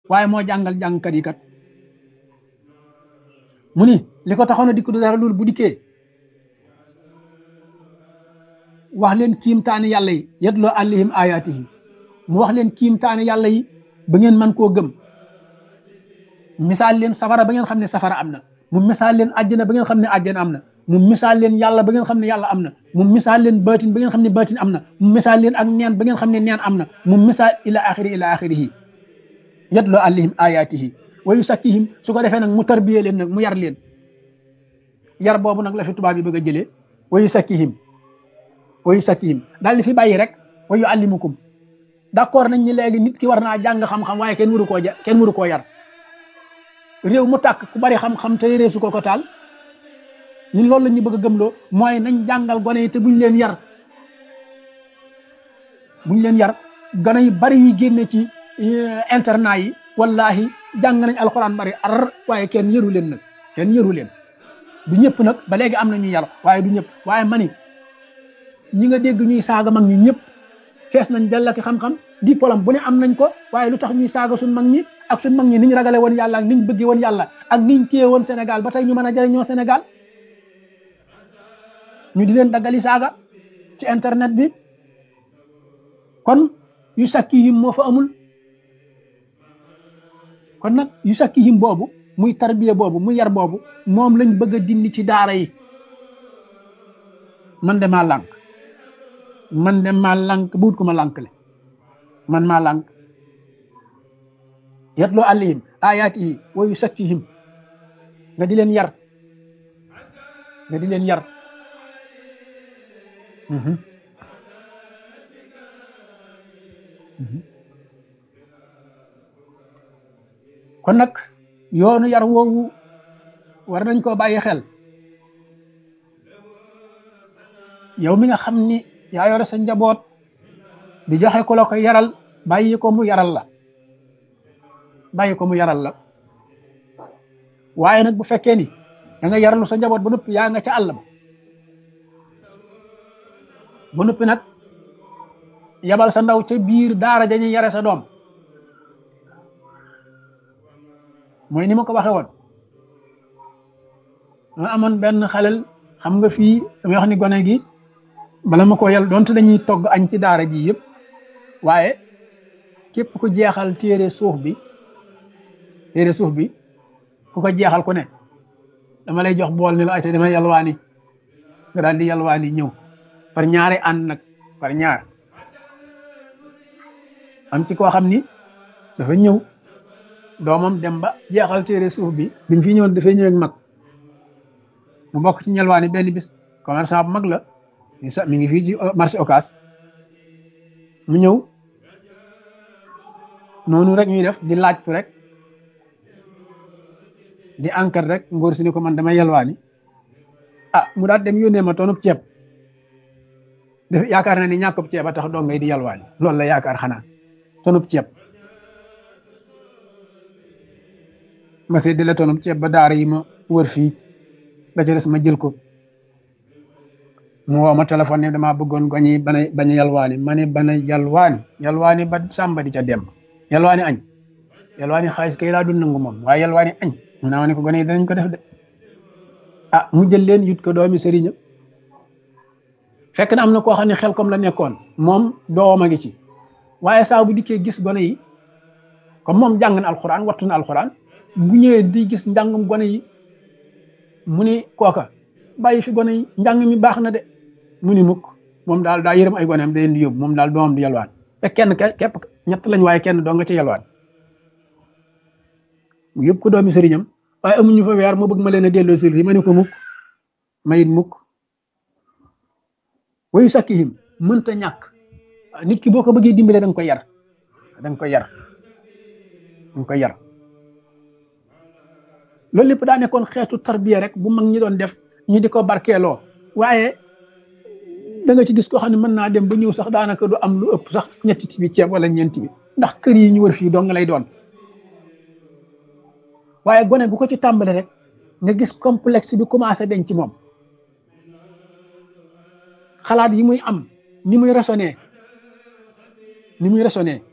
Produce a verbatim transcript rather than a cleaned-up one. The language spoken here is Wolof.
waaye moo jàngal jàngkat yi kat mu ni li ko taxoon a dikk du dara loolu bu dikkee wax leen kiimtaani yàlla yi yatloo alayhim ayaatihi mu wax leen kiimtaani yàlla yi ba ngeen mën koo gëm misaal leen safara ba ngeen xam ne safara am na mu misaal leen àjjana ba ngeen xam ne àjjana am na mu misaal leen yàlla ba ngeen xam ne yàlla am na mu misaal leen baatin ba ngeen xam ne baatin am na mu misaal leen ak neen ba ngeen xam ne neen am na mu misaal ila axiri ila axirihi yatloo alayhim ayaatihi wa yusakkihim su ko defee nag mu tarbiyee leen nag mu yar leen yar boobu nag la fi tubaab yi bëgg a jëlee wa yusakkihim wa yusakkihim daal di fi bàyyi rek wa yuallimukum d'accord nañ ni léegi nit ki war naa jàng xam-xam waaye kenn waru koo ja kenn waru koo yar réew mu tàkk ku bari xam-xam te réew su ko ko taal ñun loolu la ñu bëgg a gëmloo mooy nañ jàngal gone yi te buñ leen yar buñ leen yar gone yi bari yi génne ci internat yi wallahi jàng nañ alxuraan bari ar waaye kenn yëru leen nag kenn yëru leen du ñëpp nag ba léegi am na ñuy yar waaye du ñëpp waaye mani ñi nga dégg ñuy saaga mag ñi ñëpp fees nañ dell ak xam-xam diplôme bu ne am nañ ko waaye lu tax ñuy saaga suñ mag ñi ak suñ mag ñi niñ ragale woon yàlla ak niñ bëggee woon yàlla ak niñ téye woon Sénégal ba tey ñu mën a jëriñoo Sénégal ñu di leen daggali saaga ci internet bi kon yu sakkihim moo fa amul kon nag yu sakkihim boobu muy tarbiya boobu muy yar boobu moom lañ bëgg a dindi ci daara yi man de maa lànk man de maa lànk buut ko ma lànkle man maa lànk yatloo alayhim ayaatihi wa yusakkihim nga di leen yar nga di leen yar mhm mhm kon nag yoonu yar woowu war nañ koo bàyyi xel yow mi nga xam ni yaa yore sa njaboot di joxe ko la ko yaral bàyyi ko mu yaral la bàyyi ko mu yaral la waaye nag bu fekkee ni da nga yaralu sa njaboot ba noppi yaa nga ca àll ba ba noppi nag yabal sa ndaw ca biir daara dañuy yare sa doom mooy ni ma ko waxee woon ma amoon benn xalel xam nga fii damay wax ni gone gi bala ma ko yal donte dañuy togg añ ci daara ji yëpp waaye képp ku jeexal téere suuf bi téere suuf bi ku ko jeexal ku ne dama lay jox bool ni la ayta dama yalwaani nga daal di yalwaani ñëw par ñaari ànd nag par ñaar am ci koo xam ni dafa ñëw doomam dem ba jeexal téere suuf bi bi mu fi ñëwoon dafay ñëw ak mag mu bokk ci ñelwaani benn bis commerçant bu mag la mi ngi fii ci marché Ocass mu ñëw noonu rek ñuy def di laajtu rek di enquête rek ngóor si ni ko man damay yelwaani ah mu daal dem yónnee ma tonub ceeb def yaakaar na ni ñàkkub ceeb a tax doo ngay di yelwaani loolu la yaakaar xanaa tonub ceeb ma see di la tonub ceeb ba daara yi ma wër fii ba ca des ma jël ko mu woo ma téléphone ne damaa bëggoon goñi bana bañ a yalwaani ma ne bana yalwaani yalwaani ba sàmba di ca dem yalwaani añ yalwaani xaalis kay laa dul nangu moom waaye yalwaani añ mu naa ma ne ko gone yi danañ ko def de ah mu jël leen yut ko doomi sëriñam fekk na am na koo xam ne xel comme la nekkoon moom doom a ngi ci waaye saa bu dikkee gis gone yi comme moom jàng na alxuraan wattu na alxuraan bu ñëwee di gis njàngum gone yi mu ni kooka bàyyi fi gone yi njàng mi baax na de mu ni mukk moom daal daa yërëm ay goneem da leen di yóbbu moom daal doomam di yalwaan te kenn képp ñett lañ waaye kenn doo nga ci yalwaan mu yëpp ko doomi sëriñam waaye amuñu fa weer ma bëgg ma leen a delloo sëriñ ma ne ko mukk mayit mukk wayu sakkihim mënta ñàkk nit ki boo ko bëggee dimbale da nga koy yar da nga koy yar da nga koy yar loolu lépp daa nekkoon xeetu tarbiya rek bu mag ñi doon def ñu di ko barkeeloo waaye da nga ci gis koo xam ne mën naa dem ba ñëw sax daanaka du am lu ëpp sax ñetti tibi ceeb wala ñeenti bi ndax kër yi ñu wër fii dong lay doon waaye gone bu ko ci tàmbale rek nga gis complexe bi commencé dañ ci moom xalaat yi muy am ni muy raisonné ni muy raisonné